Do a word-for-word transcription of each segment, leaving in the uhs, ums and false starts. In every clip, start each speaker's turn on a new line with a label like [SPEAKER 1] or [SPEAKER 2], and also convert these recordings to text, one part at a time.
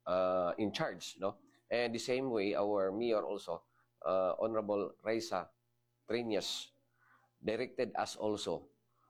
[SPEAKER 1] uh, in charge, no? And the same way, our mayor also, uh, Honorable Raisa Triñas, directed us also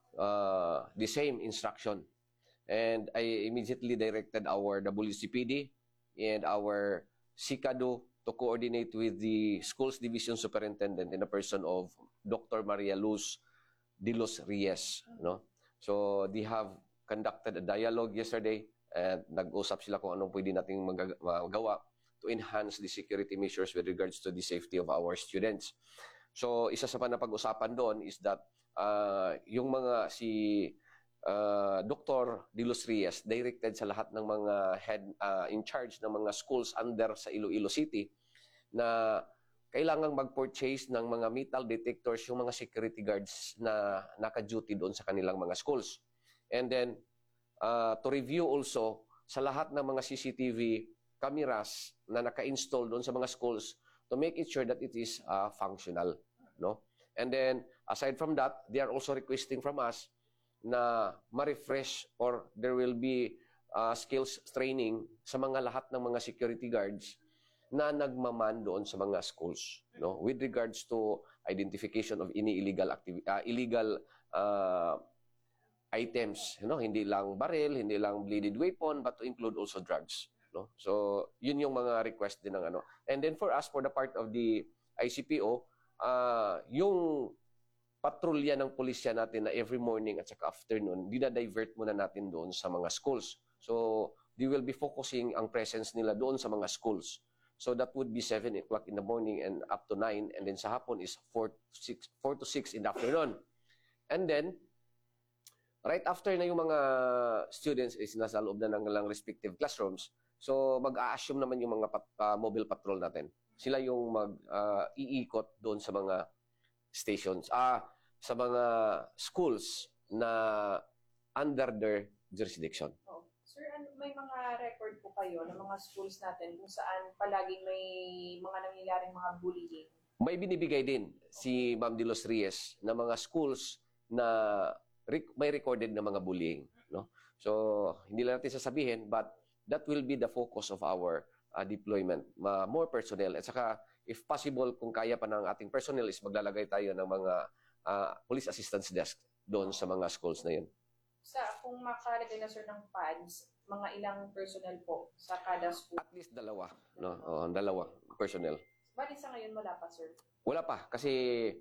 [SPEAKER 1] uh, the same instruction. And I immediately directed our W C P D and our C C A D U to coordinate with the Schools Division Superintendent in the person of Doctor Maria Luz de los Reyes. No? So they have conducted a dialogue yesterday and nag-usap sila kung anong pwede nating magawa to enhance the security measures with regards to the safety of our students. So isa sa panapag-usapan doon is that uh, yung mga si uh, Doctor De Los Reyes directed sa lahat ng mga head uh, in charge ng mga schools under sa Iloilo City na kailangang mag-purchase ng mga metal detectors yung mga security guards na naka-duty doon sa kanilang mga schools. And then uh, to review also sa lahat ng mga C C T V cameras na naka-install doon sa mga schools to make it sure that it is uh, functional, no? And then aside from that, they are also requesting from us na ma-refresh or there will be uh, skills training sa mga lahat ng mga security guards na nagmaman doon sa mga schools, no? With regards to identification of any illegal activity, uh, illegal uh, items, no? Hindi lang baril, hindi lang bladed weapon, but to include also drugs, no? So yun yung mga request din ng ano. And then for us, for the part of the I C P O, uh, yung patrolya ng pulisya natin na every morning at saka afternoon, dinadivert muna natin doon sa mga schools. So they will be focusing ang presence nila doon sa mga schools. So that would be seven o'clock in the morning and up to nine, and then sa hapon is four to six in the afternoon. And then right after na yung mga students is nasa loob na ng lang respective classrooms, so mag-a-assume naman yung mga pat, uh, mobile patrol natin. Sila yung mag-iikot uh, doon sa mga stations, ah, sa mga schools na under their jurisdiction.
[SPEAKER 2] Oh. Sir, ano, may mga record po kayo ng mga schools natin kung saan palaging may mga nangyayaring mga bullying?
[SPEAKER 1] May binibigay din si Ma'am De Los Reyes na mga schools na may recorded na mga bullying, no? So hindi lang natin sasabihin, but that will be the focus of our uh, deployment. Uh, more personnel. At saka, if possible, kung kaya pa ng ating personnel, is maglalagay tayo ng mga uh, police assistance desk doon sa mga schools na yun.
[SPEAKER 2] Sa, kung makalagay na sir ng pads, mga ilang personnel po sa kada school?
[SPEAKER 1] At least dalawa. No? Oh, dalawa personnel.
[SPEAKER 2] Bali sa ngayon wala pa, sir?
[SPEAKER 1] Wala pa. Kasi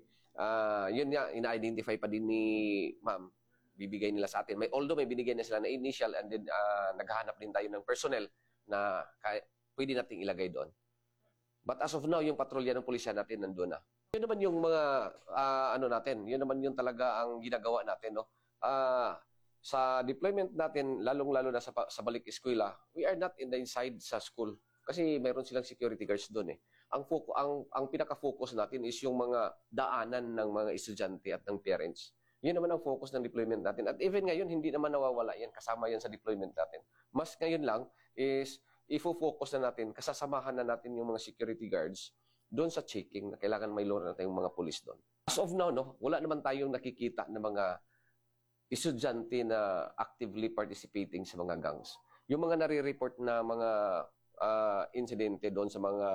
[SPEAKER 1] uh, yun nga, ina-identify pa din ni ma'am. Bibigay nila sa atin. May, although may binigay na sila na initial and then uh, naghahanap din tayo ng personnel na kaya, pwede nating ilagay doon. But as of now, yung patrolya ng pulisya natin nandun na. Yun naman yung mga uh, ano natin. Yun naman yung talaga ang ginagawa natin. No? Uh, sa deployment natin, lalong-lalo na sa, sa balik eskwela, we are not in the inside sa school. Kasi mayroon silang security guards doon eh. Ang, focus, ang, ang pinaka-focus natin is yung mga daanan ng mga estudyante at ng parents. Yun naman ang focus ng deployment natin. At even ngayon, hindi naman nawawala yan. Kasama yan sa deployment natin. Mas ngayon lang is ifo-focus na natin, kasasamahan na natin yung mga security guards doon sa checking na kailangan may lure na tayong mga police doon. As of now, no, wala naman tayong nakikita na mga estudyante na actively participating sa mga gangs. Yung mga nare-report na mga uh, insidente doon sa mga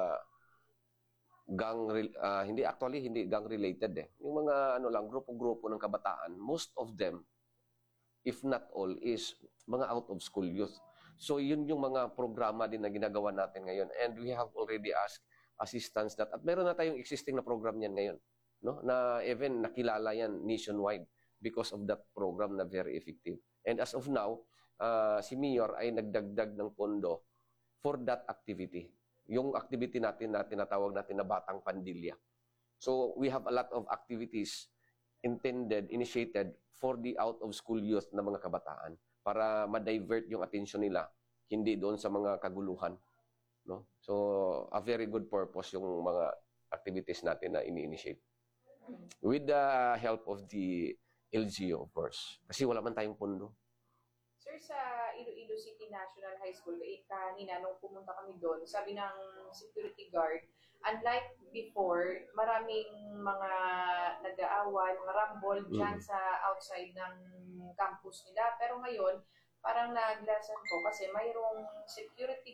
[SPEAKER 1] gang, uh, hindi actually, hindi gang related eh. Yung mga ano lang, grupo-grupo ng kabataan, most of them, if not all, is mga out of school youth. So yun yung mga programa din na ginagawa natin ngayon. And we have already asked assistance that, at meron na tayong existing na program yan ngayon, no? Na even nakilala yan nationwide because of that program na very effective. And as of now, uh, si Mayor ay nagdagdag ng pondo for that activity. Yung activity natin na tinatawag natin na Batang Pandilya. So we have a lot of activities intended, initiated for the out-of-school youth na mga kabataan para ma-divert yung attention nila, hindi doon sa mga kaguluhan. No? So a very good purpose yung mga activities natin na ini-initiate. With the help of the L G U, of course. Kasi wala man tayong pondo.
[SPEAKER 2] Sir, sa Iloilo City National High School, eh, kanina nung pumunta kami doon, sabi ng security guard, unlike before, maraming mga nag-aaway, mga rumble dyan mm. sa outside ng campus nila. Pero ngayon, parang naglasan ko kasi mayroong security